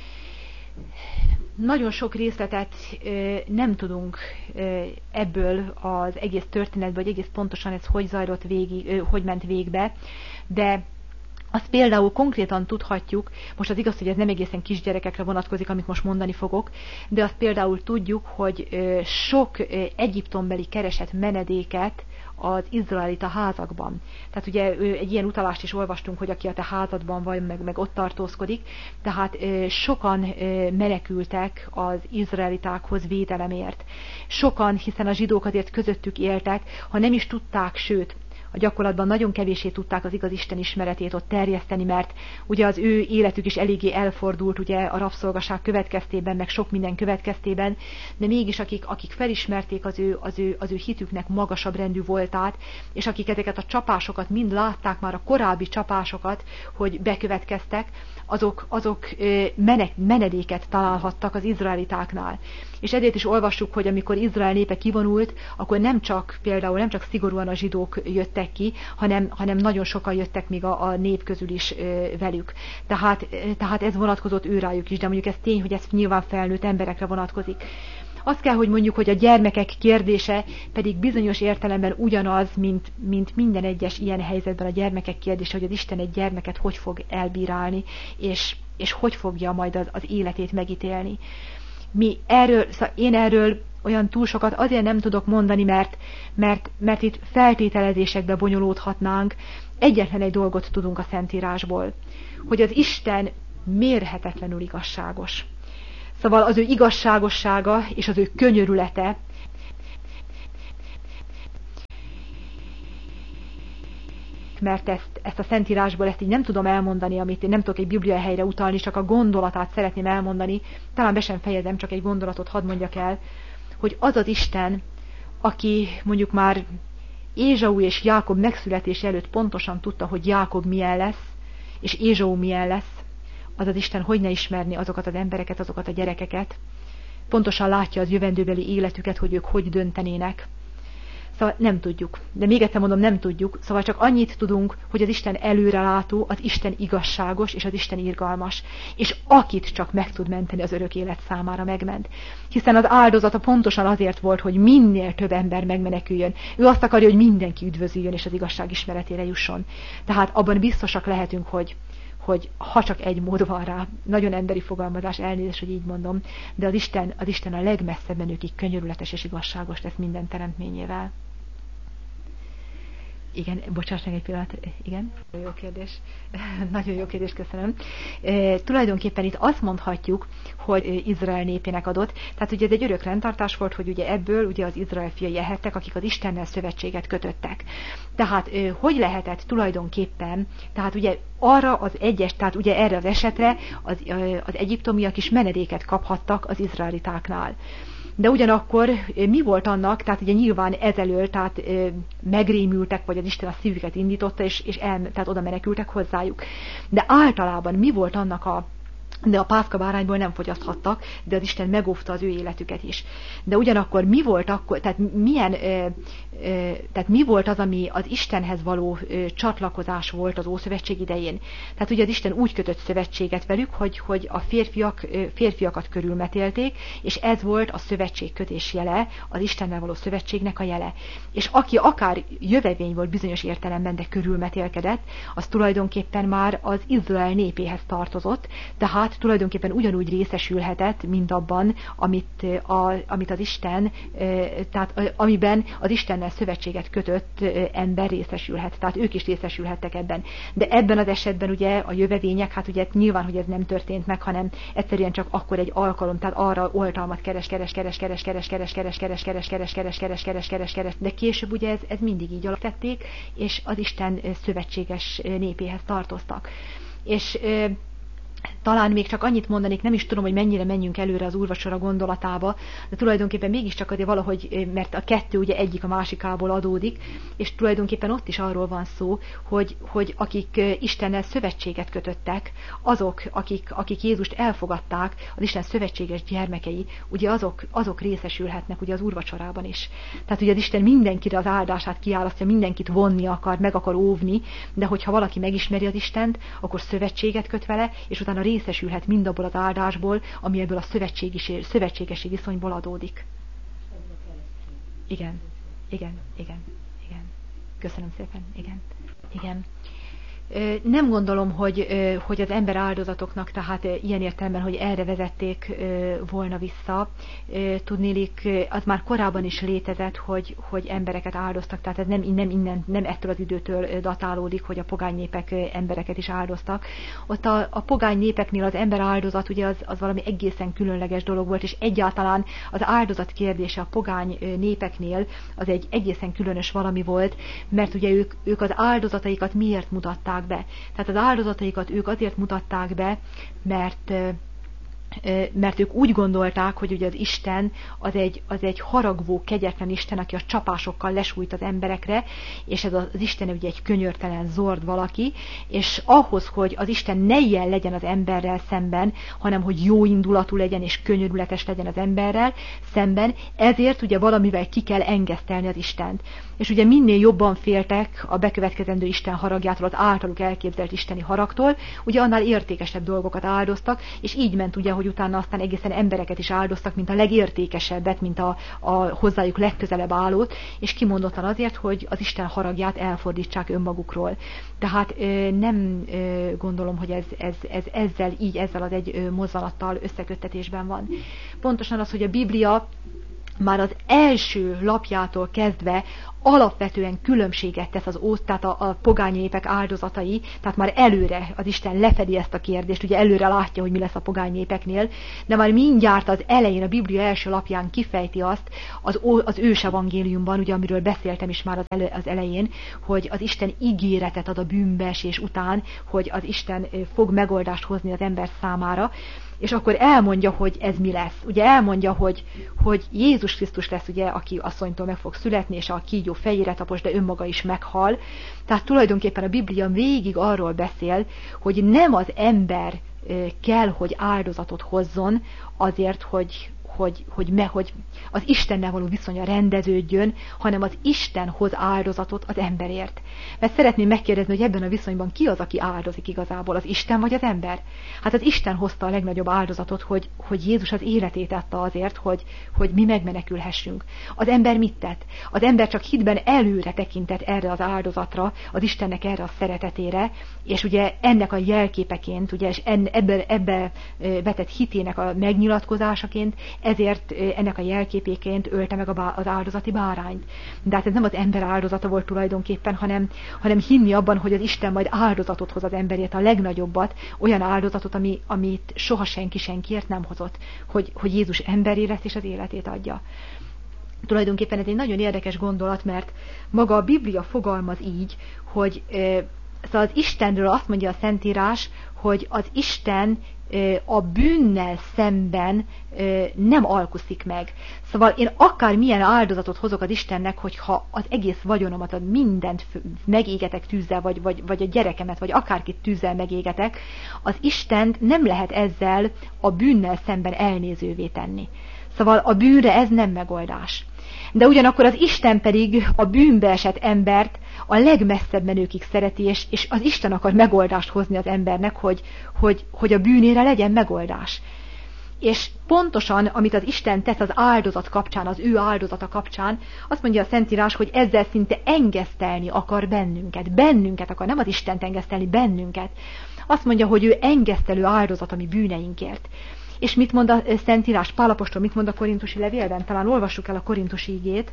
Nagyon sok részletet nem tudunk ebből az egész történetből, vagy egész pontosan ez hogy zajlott végig, hogy ment végbe, de azt például konkrétan tudhatjuk, most az igaz, hogy ez nem egészen kisgyerekekre vonatkozik, amit most mondani fogok, de azt például tudjuk, hogy sok egyiptombeli keresett menedéket az izraelita házakban. Tehát ugye egy ilyen utalást is olvastunk, hogy aki a te házadban van, meg ott tartózkodik, tehát sokan menekültek az izraelitákhoz védelemért. Sokan, hiszen a zsidók azért közöttük éltek, ha nem is tudták, sőt, A gyakorlatban nagyon kevéssé tudták az igaz Isten ismeretét ott terjeszteni, mert ugye az ő életük is eléggé elfordult ugye a rabszolgaság következtében, meg sok minden következtében, de mégis akik felismerték az ő hitüknek magasabb rendű voltát, és akik ezeket a csapásokat mind látták már, a korábbi csapásokat, hogy bekövetkeztek, azok menedéket találhattak az izraelitáknál. És ezért is olvassuk, hogy amikor Izrael népe kivonult, akkor nem csak szigorúan a zsidók jöttek ki, hanem nagyon sokan jöttek még a nép közül is velük. Tehát ez vonatkozott őrájuk is, de mondjuk ez tény, hogy ez nyilván felnőtt emberekre vonatkozik. Azt kell, hogy mondjuk, hogy a gyermekek kérdése pedig bizonyos értelemben ugyanaz, mint minden egyes ilyen helyzetben a gyermekek kérdése, hogy az Isten egy gyermeket hogy fog elbírálni, és hogy fogja majd az életét megítélni. Én erről olyan túl sokat azért nem tudok mondani, mert itt feltételezésekbe bonyolódhatnánk. Egyetlen egy dolgot tudunk a Szentírásból, hogy az Isten mérhetetlenül igazságos. Szóval az ő igazságossága és az ő könyörülete mert ezt a Szentírásból ezt így nem tudom elmondani, amit én nem tudok egy Biblia helyre utalni, csak a gondolatát szeretném elmondani, talán be sem fejezem, csak egy gondolatot hadd mondjak el, hogy az az Isten, aki mondjuk már Ézsau és Jákob megszületése előtt pontosan tudta, hogy Jákob milyen lesz, és Ézsau milyen lesz, az az Isten hogy ne ismerni azokat az embereket, azokat a gyerekeket, pontosan látja az jövendőbeli életüket, hogy ők hogy döntenének. Szóval nem tudjuk. De még egyszer mondom, nem tudjuk. Szóval csak annyit tudunk, hogy az Isten előrelátó, az Isten igazságos, és az Isten irgalmas. És akit csak meg tud menteni az örök élet számára, megment. Hiszen az áldozata pontosan azért volt, hogy minél több ember megmeneküljön. Ő azt akarja, hogy mindenki üdvözüljön, és az igazság ismeretére jusson. Tehát abban biztosak lehetünk, hogy ha csak egy mód van rá, nagyon emberi fogalmazás, elnézést, hogy így mondom, de az Isten a legmesszebb menőkig könyörületes és igazságos lesz minden teremtményével. Igen, bocsáss meg egy pillanat. Igen? Jó kérdés. Nagyon jó kérdés, köszönöm. Tulajdonképpen itt azt mondhatjuk, hogy Izrael népének adott. Tehát ugye ez egy örök rendtartás volt, hogy ugye ebből ugye az Izrael fiai ehettek, akik az Istennel szövetséget kötöttek. Tehát hogy lehetett tulajdonképpen, tehát ugye arra az egyes, tehát ugye erre az esetre az egyiptomiak is menedéket kaphattak az izraelitáknál. De ugyanakkor mi volt annak, tehát ugye nyilván ezelől, tehát megrémültek, vagy az Isten a szívüket indította, tehát oda menekültek hozzájuk. De általában mi volt annak de a pászka bárányból nem fogyaszthattak, de az Isten megóvta az ő életüket is. De ugyanakkor mi volt akkor, tehát mi volt az, ami az Istenhez való csatlakozás volt az Ószövetség idején? Tehát ugye az Isten úgy kötött szövetséget velük, hogy a férfiakat körülmetélték, és ez volt a szövetségkötés jele, az Istennel való szövetségnek a jele. És aki akár jövevény volt bizonyos értelemben, de körülmetélkedett, az tulajdonképpen már az Izrael népéhez tartozott, tehát tulajdonképpen ugyanúgy részesülhetett, mint abban, amit az Isten, tehát amiben az Istennel szövetséget kötött ember részesülhet. Tehát ők is részesülhettek ebben. De ebben az esetben ugye a jövevények, hát ugye nyilván, hogy ez nem történt meg, hanem egyszerűen csak akkor egy alkalom, tehát arra oltalmat keres, de később ugye ez mindig így alaktették, és az Isten szövetséges népéhez tartoztak. És talán még csak annyit mondanék, nem is tudom, hogy mennyire menjünk előre az úrvacsora gondolatába, de tulajdonképpen mégiscsak azért valahogy, mert a kettő ugye egyik a másikából adódik, és tulajdonképpen ott is arról van szó, hogy akik Istennel szövetséget kötöttek, azok, akik Jézust elfogadták, az Isten szövetséges gyermekei, ugye azok részesülhetnek ugye az úrvacsorában is. Tehát ugye az Isten mindenkire az áldását kiálasztja, mindenkit vonni akar, meg akar óvni, de hogyha valaki megismeri az Istent, akkor szövetséget köt vele, és utána részesülhet mindabból az áldásból, ami ebből a szövetségesi viszonyból adódik. Igen. Köszönöm szépen. Igen. Nem gondolom, hogy az ember áldozatoknak, tehát ilyen értelemben, hogy erre vezették volna vissza. Tudnélik, az már korábban is létezett, hogy embereket áldoztak, tehát ez nem ettől az időtől datálódik, hogy a pogány népek embereket is áldoztak. Ott a pogány népeknél az ember áldozat ugye az valami egészen különleges dolog volt, és egyáltalán az áldozat kérdése a pogány népeknél az egy egészen különös valami volt, mert ugye ők az áldozataikat miért mutatták be. Tehát az áldozataikat ők azért mutatták be, mert ők úgy gondolták, hogy ugye az Isten az egy haragvó, kegyetlen Isten, aki a csapásokkal lesújt az emberekre, és ez az Isten ugye egy könyörtelen, zord valaki, és ahhoz, hogy az Isten ne ilyen legyen az emberrel szemben, hanem hogy jó indulatú legyen és könyörületes legyen az emberrel szemben, ezért ugye valamivel ki kell engesztelni az Istent. És ugye minél jobban féltek a bekövetkezendő Isten haragjától, az általuk elképzelt isteni haragtól, ugye annál értékesebb dolgokat áldoztak, és így ment ugye, hogy utána aztán egészen embereket is áldoztak, mint a legértékesebbet, mint a hozzájuk legközelebb állót, és kimondottan azért, hogy az Isten haragját elfordítsák önmagukról. Tehát nem gondolom, hogy ez ezzel az egy mozzanattal összeköttetésben van. Pontosan az, hogy a Biblia már az első lapjától kezdve alapvetően különbséget tesz tehát a pogány népek áldozatai, tehát már előre az Isten lefedi ezt a kérdést, ugye előre látja, hogy mi lesz a pogány népeknél, de már mindjárt az elején, a Biblia első lapján kifejti azt az ős evangéliumban, ugye amiről beszéltem is már az elején, hogy az Isten ígéretet ad a bűnbeesés után, hogy az Isten fog megoldást hozni az ember számára, és akkor elmondja, hogy ez mi lesz. Ugye elmondja, hogy Jézus Krisztus lesz, ugye, aki asszonytól meg fog születni, és a kígyó fejére tapos, de önmaga is meghal. Tehát tulajdonképpen a Biblia végig arról beszél, hogy nem az ember kell, hogy áldozatot hozzon azért, hogy az Istennel való viszonya rendeződjön, hanem az Isten hoz áldozatot az emberért. Mert szeretném megkérdezni, hogy ebben a viszonyban ki az, aki áldozik igazából, az Isten vagy az ember? Hát az Isten hozta a legnagyobb áldozatot, hogy Jézus az életét adta azért, hogy mi megmenekülhessünk. Az ember mit tett? Az ember csak hitben előre tekintett erre az áldozatra, az Istennek erre a szeretetére, és ugye ennek a jelképeként, ugye, és ebbe vetett hitének a megnyilatkozásaként, ezért ennek a jelképéként ölte meg az áldozati bárányt. De hát ez nem az ember áldozata volt tulajdonképpen, hanem hinni abban, hogy az Isten majd áldozatot hoz az emberért, a legnagyobbat, olyan áldozatot, amit soha senkiért nem hozott, hogy Jézus emberé lesz és az életét adja. Tulajdonképpen ez egy nagyon érdekes gondolat, mert maga a Biblia fogalmaz így, hogy szóval az Istenről azt mondja a Szentírás, hogy az Isten a bűnnel szemben nem alkuszik meg. Szóval én akármilyen áldozatot hozok az Istennek, hogyha az egész vagyonomat, mindent megégetek tűzzel, vagy a gyerekemet, vagy akárkit tűzzel megégetek, az Istent nem lehet ezzel a bűnnel szemben elnézővé tenni. Szóval a bűnre ez nem megoldás. De ugyanakkor az Isten pedig a bűnbe esett embert a legmesszebb menőkig szereti, és az Isten akar megoldást hozni az embernek, hogy a bűnére legyen megoldás. És pontosan, amit az Isten tesz az áldozat kapcsán, az ő áldozata kapcsán, azt mondja a Szentírás, hogy ezzel szinte engesztelni akar bennünket akar, nem az Istent engesztelni, bennünket. Azt mondja, hogy ő engesztelő áldozat a mi bűneinkért. És mit mond a Szentírás? Pál apostol mit mond a korintusi levélben? Talán olvassuk el a korintusi igét.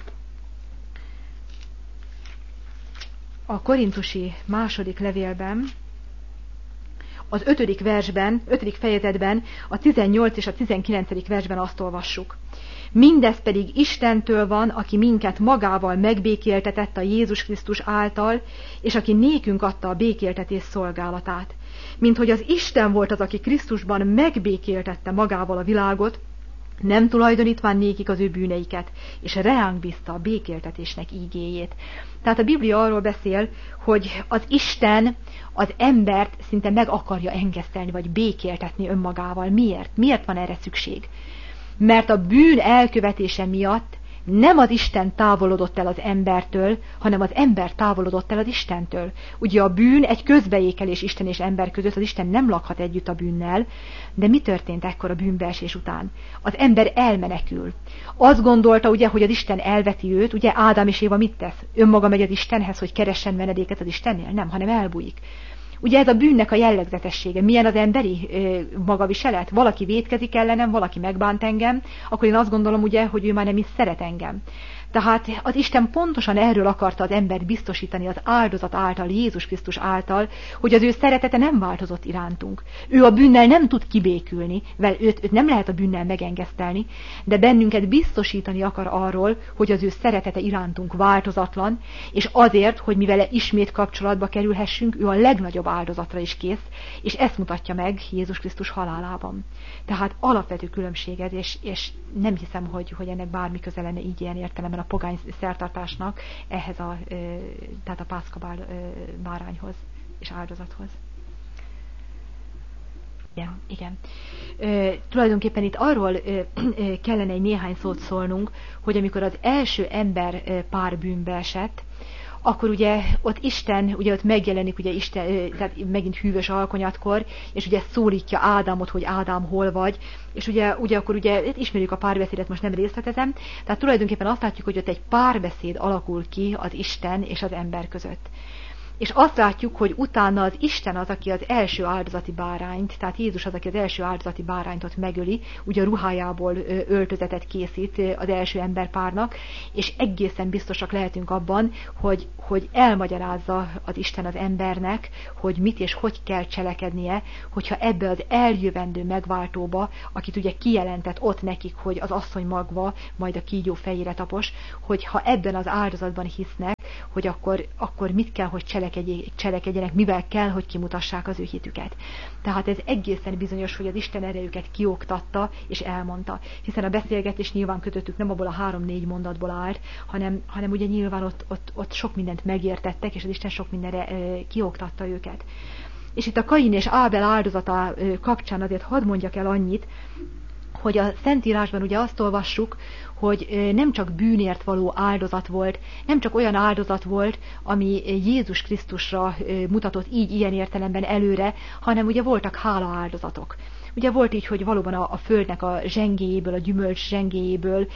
A korintusi második levélben, az 5. versben, 5. fejezetben, a 18 és a 19. versben azt olvassuk. Mindez pedig Istentől van, aki minket magával megbékéltetett a Jézus Krisztus által, és aki nékünk adta a békéltetés szolgálatát. Mint hogy az Isten volt az, aki Krisztusban megbékéltette magával a világot, nem tulajdonítván nékik az ő bűneiket, és reánk bízta a békéltetésnek ígéjét. Tehát a Biblia arról beszél, hogy az Isten az embert szinte meg akarja engesztelni, vagy békéltetni önmagával. Miért? Miért van erre szükség? Mert a bűn elkövetése miatt Nem az Isten távolodott el az embertől, hanem az ember távolodott el az Istentől. Ugye a bűn egy közbeékelés Isten és ember között, az Isten nem lakhat együtt a bűnnel, de mi történt ekkor a bűnbeesés után? Az ember elmenekül. Azt gondolta ugye, hogy az Isten elveti őt, ugye Ádám és Éva mit tesz? Önmaga megy az Istenhez, hogy keressen menedéket az Istennél? Nem, hanem elbújik. Ugye ez a bűnnek a jellegzetessége. Milyen az emberi magaviselet? Valaki vétkezik ellenem, valaki megbánt engem, akkor én azt gondolom ugye, hogy ő már nem is szeret engem. Tehát az Isten pontosan erről akarta az embert biztosítani az áldozat által, Jézus Krisztus által, hogy az ő szeretete nem változott irántunk. Ő a bűnnel nem tud kibékülni, őt nem lehet a bűnnel megengesztelni, de bennünket biztosítani akar arról, hogy az ő szeretete irántunk változatlan, és azért, hogy mi vele ismét kapcsolatba kerülhessünk, ő a legnagyobb áldozatra is kész, és ezt mutatja meg Jézus Krisztus halálában. Tehát alapvető különbség ez, és nem hiszem, hogy ennek bármi köze lenne így ilyen értelemben a pogány szertartásnak ehhez tehát a Pászka bárányhoz és áldozathoz. Igen. Tulajdonképpen itt arról kellene egy néhány szót szólnunk, hogy amikor az első ember pár bűnbe esett, akkor ugye ott Isten, ugye ott megjelenik ugye Isten, tehát megint hűvös alkonyatkor, és ugye szólítja Ádámot, hogy Ádám hol vagy, és ugye akkor ugye ismerjük a párbeszédet, most nem részletezem, tehát tulajdonképpen azt látjuk, hogy ott egy párbeszéd alakul ki az Isten és az ember között. És azt látjuk, hogy utána az Isten az, aki az első áldozati bárányt, tehát Jézus az, aki az első áldozati bárányt ott megöli, ugye a ruhájából öltözetet készít az első emberpárnak, és egészen biztosak lehetünk abban, hogy elmagyarázza az Isten az embernek, hogy mit és hogy kell cselekednie, hogyha ebbe az eljövendő megváltóba, akit ugye kijelentett ott nekik, hogy az asszony magva, majd a kígyó fejére tapos, hogy ha ebben az áldozatban hisznek, hogy akkor mit kell, hogy cselekedjenek, mivel kell, hogy kimutassák az ő hitüket. Tehát ez egészen bizonyos, hogy az Isten erejüket kioktatta és elmondta. Hiszen a beszélgetés nyilván kötöttük nem abból a 3-4 mondatból állt, hanem ugye nyilván ott sok mindent megértettek, és az Isten sok mindenre kioktatta őket. És itt a Kain és Ábel áldozata kapcsán azért hadd mondjak el annyit, hogy a Szentírásban ugye azt olvassuk, hogy nem csak bűnért való áldozat volt, nem csak olyan áldozat volt, ami Jézus Krisztusra mutatott így ilyen értelemben előre, hanem ugye voltak hála áldozatok. Ugye volt így, hogy valóban a földnek a zsengéjéből, a gyümölcs zsengéjéből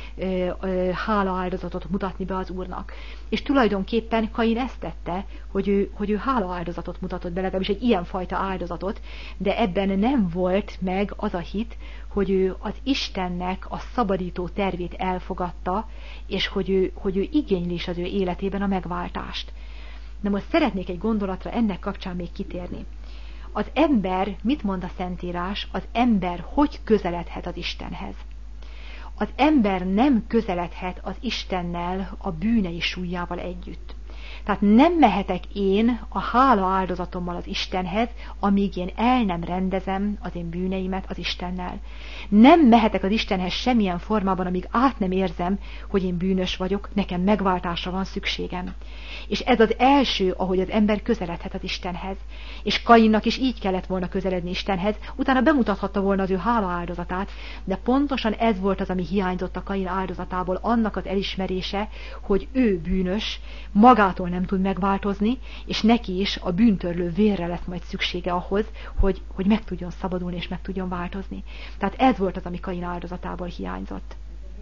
hála áldozatot mutatni be az Úrnak. És tulajdonképpen Kain ezt tette, hogy ő hála áldozatot mutatott be, legalábbis egy ilyenfajta áldozatot, de ebben nem volt meg az a hit, hogy ő az Istennek a szabadító tervét elfogadta, és hogy ő igényli is az ő életében a megváltást. Na most szeretnék egy gondolatra ennek kapcsán még kitérni. Az ember, mit mond a Szentírás, az ember hogy közeledhet az Istenhez? Az ember nem közeledhet az Istennel a bűnei súlyával együtt. Tehát nem mehetek én a hála áldozatommal az Istenhez, amíg én el nem rendezem az én bűneimet az Istennel. Nem mehetek az Istenhez semmilyen formában, amíg át nem érzem, hogy én bűnös vagyok, nekem megváltásra van szükségem. És ez az első, ahogy az ember közeledhet az Istenhez. És Kainnak is így kellett volna közeledni Istenhez, utána bemutathatta volna az ő hála áldozatát, de pontosan ez volt az, ami hiányzott a Kain áldozatából, annak az elismerése, hogy ő bűnös, magától nem tud megváltozni, és neki is a bűntörlő vérre lesz majd szüksége ahhoz, hogy meg tudjon szabadulni és meg tudjon változni. Tehát ez volt az, ami Kain áldozatából hiányzott.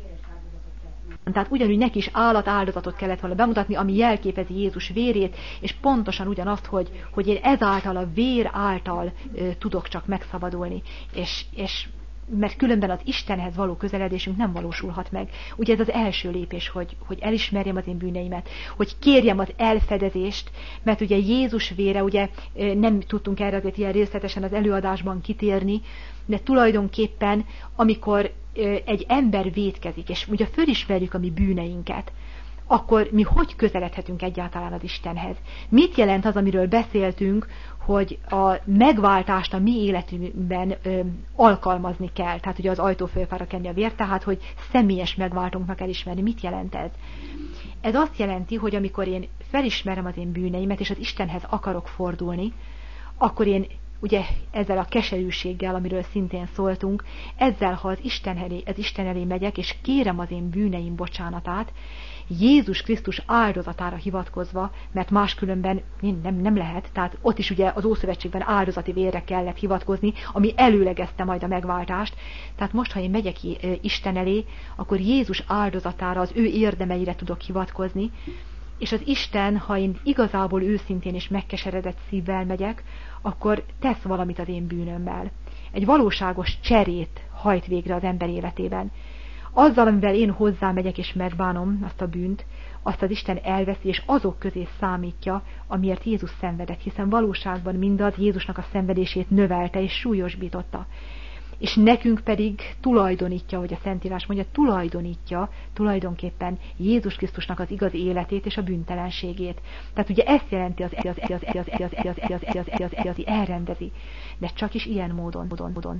Tehát ugyanúgy neki is állatáldozatot kellett volna bemutatni, ami jelképezi Jézus vérét, és pontosan ugyanazt, hogy én ezáltal a vér által tudok csak megszabadulni, és mert különben az Istenhez való közeledésünk nem valósulhat meg. Ugye ez az első lépés, hogy elismerjem az én bűneimet, hogy kérjem az elfedezést, mert ugye Jézus vére, ugye nem tudtunk erre azért ilyen részletesen az előadásban kitérni, de tulajdonképpen, amikor egy ember vétkezik, és ugye fölismerjük a mi bűneinket, akkor mi hogy közeledhetünk egyáltalán az Istenhez? Mit jelent az, amiről beszéltünk, hogy a megváltást a mi életünkben alkalmazni kell? Tehát ugye az ajtó fölfára kenni a vért, tehát hogy személyes megváltónknak elismerni. Mit jelent ez? Ez azt jelenti, hogy amikor én felismerem az én bűneimet, és az Istenhez akarok fordulni, akkor én ugye ezzel a keserűséggel, amiről szintén szóltunk, ezzel, ha az Isten elé megyek, és kérem az én bűneim bocsánatát, Jézus Krisztus áldozatára hivatkozva, mert máskülönben nem lehet, tehát ott is ugye az Ószövetségben áldozati vérre kellett hivatkozni, ami előlegezte majd a megváltást. Tehát most, ha én megyek Isten elé, akkor Jézus áldozatára, az ő érdemeire tudok hivatkozni, és az Isten, ha én igazából őszintén és megkeseredett szívvel megyek, akkor tesz valamit az én bűnömmel. Egy valóságos cserét hajt végre az ember életében. Azzal, amivel én hozzámegyek és megbánom azt a bűnt, azt az Isten elveszi, és azok közé számítja, amiért Jézus szenvedett, hiszen valóságban mindaz Jézusnak a szenvedését növelte és súlyosbította. És nekünk pedig tulajdonítja, hogy a Szentírás mondja, tulajdonítja tulajdonképpen Jézus Krisztusnak az igazi életét és a bűntelenségét. Tehát ugye ezt jelenti az elrendezi. De csak is ilyen módon,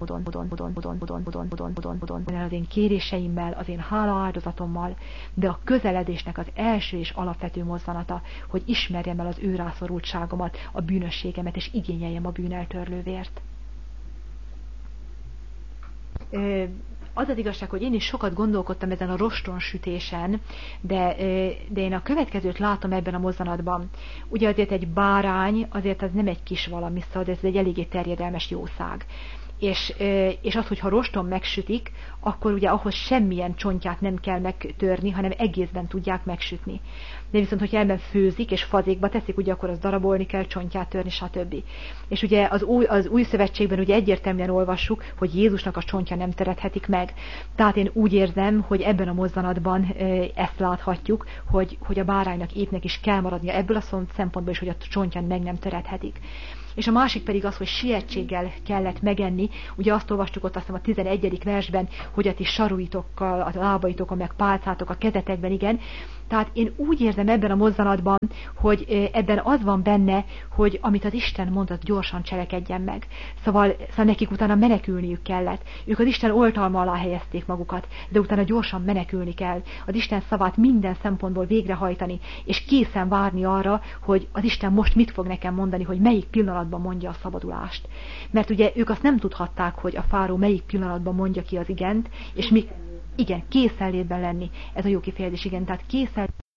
az én kéréseimmel, az én hálaáldozatommal, de a közeledésnek az első és alapvető mozzanata, hogy ismerjem el az ő rászorultságomat, a bűnösségemet, és igényeljem a bűneltörlővért. Az az igazság, hogy én is sokat gondolkodtam ezen a rostonsütésen, de én a következőt látom ebben a mozzanatban. Ugye azért egy bárány, azért az nem egy kis valami, szóval ez egy eléggé terjedelmes jószág. És az, hogyha roston megsütik, akkor ugye ahhoz semmilyen csontját nem kell megtörni, hanem egészben tudják megsütni. De viszont, hogyha ebben főzik és fazékba teszik, ugye akkor az darabolni kell, csontját törni, stb. És ugye az új szövetségben ugye egyértelműen olvassuk, hogy Jézusnak a csontja nem terethetik meg. Tehát én úgy érzem, hogy ebben a mozzanatban ezt láthatjuk, hogy a báránynak épnek is kell maradnia ebből a szempontból is, hogy a csontján meg nem terethetik. És a másik pedig az, hogy sietséggel kellett megenni. Ugye azt olvastuk ott, azt hiszem a 11. versben, hogy a ti saruitokkal, a lábaitokon, meg pálcátok a kezetekben, igen. Tehát én úgy érzem ebben a mozzanatban, hogy ebben az van benne, hogy amit az Isten mondott, gyorsan cselekedjen meg. Szóval nekik utána menekülniük kellett. Ők az Isten oltalma alá helyezték magukat, de utána gyorsan menekülni kell. Az Isten szavát minden szempontból végrehajtani, és készen várni arra, hogy az Isten most mit fog nekem mondani, hogy melyik pillanatban mondja a szabadulást. Mert ugye ők azt nem tudhatták, hogy a fáró melyik pillanatban mondja ki az igent, és mi... Igen, készenlétben lenni. Ez a jó kifejezés, igen. Tehát